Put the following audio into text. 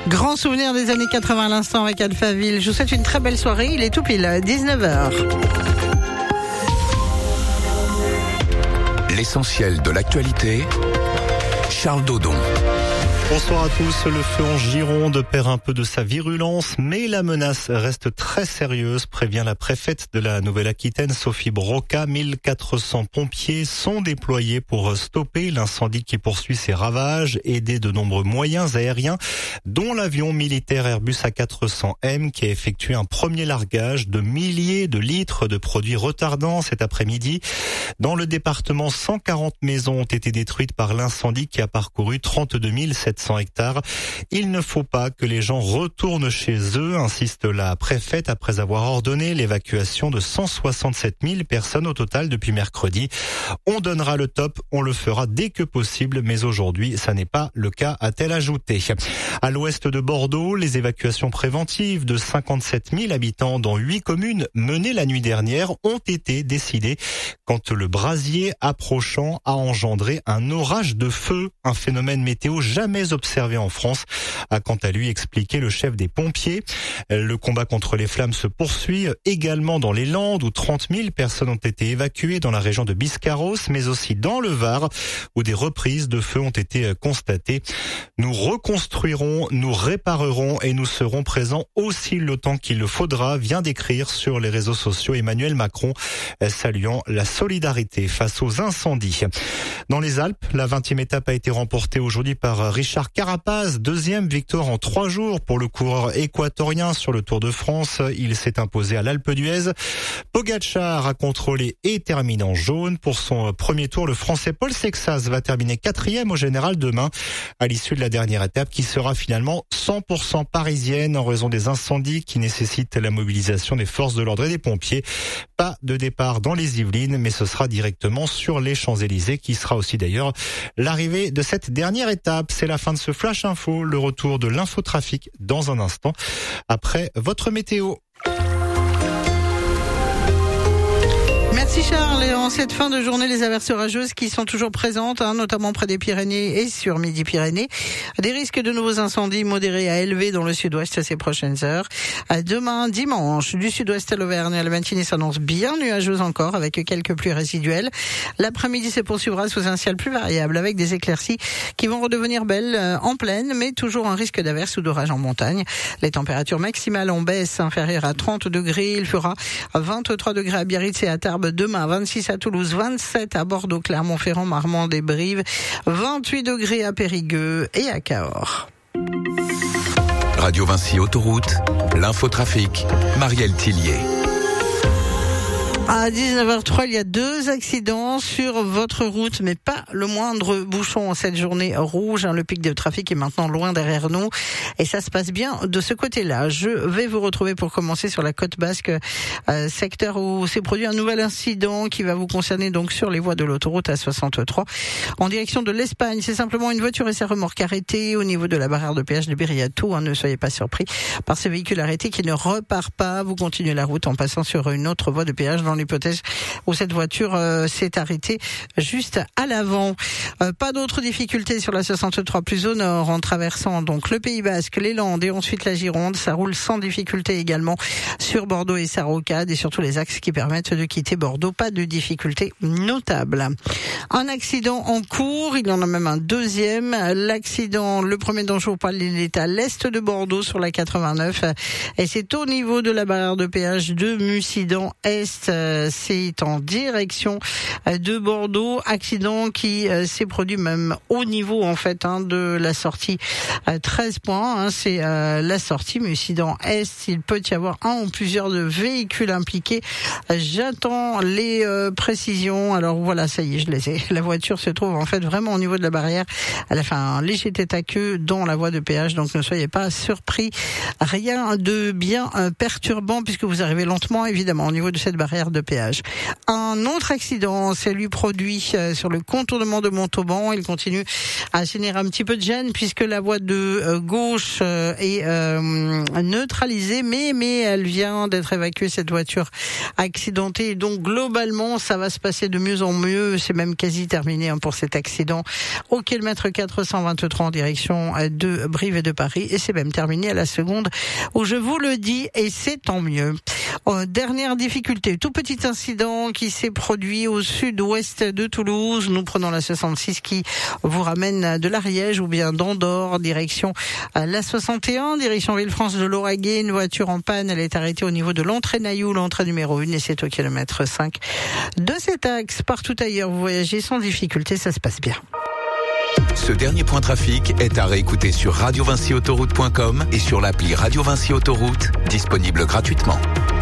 Grand souvenir des années 80 à l'instant avec Alphaville. Je vous souhaite une très belle soirée. Il est tout pile, 19h. L'essentiel de l'actualité, Charles Dodon. Bonsoir à tous. Le feu en Gironde perd un peu de sa virulence, mais la menace reste très sérieuse, prévient la préfète de la Nouvelle-Aquitaine, Sophie Broca. 1400 pompiers sont déployés pour stopper l'incendie qui poursuit ses ravages, aidés de nombreux moyens aériens, dont l'avion militaire Airbus A400M qui a effectué un premier largage de milliers de litres de produits retardants cet après-midi. Dans le département, 140 maisons ont été détruites par l'incendie qui a parcouru 32 700 hectares. Il ne faut pas que les gens retournent chez eux, insiste la préfète, après avoir ordonné l'évacuation de 167 000 personnes au total depuis mercredi. On donnera le top, on le fera dès que possible, mais aujourd'hui, ça n'est pas le cas, a-t-elle ajouté. À l'ouest de Bordeaux, les évacuations préventives de 57 000 habitants dans 8 communes menées la nuit dernière ont été décidées quand le brasier approchant a engendré un orage de feu, un phénomène météo jamais observé en France, a quant à lui expliqué le chef des pompiers. Le combat contre les flammes se poursuit également dans les Landes où 30 000 personnes ont été évacuées, dans la région de Biscarrosse, mais aussi dans le Var où des reprises de feu ont été constatées. Nous reconstruirons, nous réparerons et nous serons présents aussi le temps qu'il le faudra, vient d'écrire sur les réseaux sociaux Emmanuel Macron, saluant la solidarité face aux incendies. Dans les Alpes, la 20e étape a été remportée aujourd'hui par Richard Carapaz, deuxième victoire en 3 jours pour le coureur équatorien sur le Tour de France. Il s'est imposé à l'Alpe d'Huez. Pogačar a contrôlé et termine en jaune. Pour son premier tour, le Français Paul Sexas va terminer 4e au général demain, à l'issue de la dernière étape qui sera finalement 100% parisienne en raison des incendies qui nécessitent la mobilisation des forces de l'ordre et des pompiers. Pas de départ dans les Yvelines, mais ce sera directement sur les Champs-Élysées qui sera aussi d'ailleurs l'arrivée de cette dernière étape. C'est la fin de ce Flash Info, le retour de l'infotrafic dans un instant, après votre météo. Merci Charles. Et en cette fin de journée, les averses orageuses qui sont toujours présentes, notamment près des Pyrénées et sur Midi-Pyrénées. Des risques de nouveaux incendies modérés à élevés dans le sud-ouest ces prochaines heures. Demain, dimanche, du sud-ouest à l'Auvergne, la matinée s'annonce bien nuageuse encore avec quelques pluies résiduelles. L'après-midi se poursuivra sous un ciel plus variable avec des éclaircies qui vont redevenir belles en plaine, mais toujours un risque d'averse ou d'orage en montagne. Les températures maximales en baisse inférieures à 30 degrés. Il fera 23 degrés à Biarritz et à Tarbes demain, 26 à Toulouse, 27 à Bordeaux, Clermont-Ferrand, Marmande et Brive, 28 degrés à Périgueux et à Cahors. Radio Vinci Autoroute, l'infotrafic, Marielle Tillier. À 19h03, il y a 2 accidents sur votre route, mais pas le moindre bouchon cette journée rouge. Le pic de trafic est maintenant loin derrière nous et ça se passe bien de ce côté-là. Je vais vous retrouver pour commencer sur la côte basque, secteur où s'est produit un nouvel incident qui va vous concerner donc sur les voies de l'autoroute A63 en direction de l'Espagne. C'est simplement une voiture et sa remorque arrêtées au niveau de la barrière de péage de Biriatou. Ne soyez pas surpris par ce véhicule arrêté qui ne repart pas. Vous continuez la route en passant sur une autre voie de péage dans l'hypothèse où cette voiture s'est arrêtée juste à l'avant. Pas d'autres difficultés sur la 63 plus au nord en traversant donc le Pays Basque, les Landes et ensuite la Gironde. Ça roule sans difficulté également sur Bordeaux et Sarrocade et surtout les axes qui permettent de quitter Bordeaux. Pas de difficultés notables. Un accident en cours, il y en a même un deuxième. L'accident, le premier dangereux, il est à l'est de Bordeaux sur la 89 et c'est au niveau de la barrière de péage de Mussidan-Est. C'est en direction de Bordeaux. Accident qui s'est produit même au niveau en fait de la sortie 13 points. C'est la sortie Mussidan-Est. Il peut y avoir un ou plusieurs de véhicules impliqués. J'attends les précisions. Alors voilà, ça y est, je les ai. La voiture se trouve en fait vraiment au niveau de la barrière. Elle a fait un léger tête à queue dans la voie de péage, donc ne soyez pas surpris. Rien de bien perturbant puisque vous arrivez lentement évidemment au niveau de cette barrière aire de péage. Un autre accident s'est lui produit sur le contournement de Montauban. Il continue à générer un petit peu de gêne puisque la voie de gauche est neutralisée, mais elle vient d'être évacuée, cette voiture accidentée. Donc globalement, ça va se passer de mieux en mieux. C'est même quasi terminé pour cet accident au kilomètre 423 en direction de Brive et de Paris. Et c'est même terminé à la seconde où je vous le dis, et c'est tant mieux. Dernière difficulté, tout petit incident qui s'est produit au sud-ouest de Toulouse. Nous prenons la 66 qui vous ramène de l'Ariège ou bien d'Andorre, direction la 61, direction Villefranche de Lauragais. Une voiture en panne, elle est arrêtée au niveau de l'entrée Nailloux, l'entrée numéro 1, et c'est au kilomètre 5 de cet axe. Partout ailleurs, vous voyagez sans difficulté, ça se passe bien. Ce dernier point trafic est à réécouter sur radiovincyautoroute.com et sur l'appli Radio Vinci Autoroute, disponible gratuitement.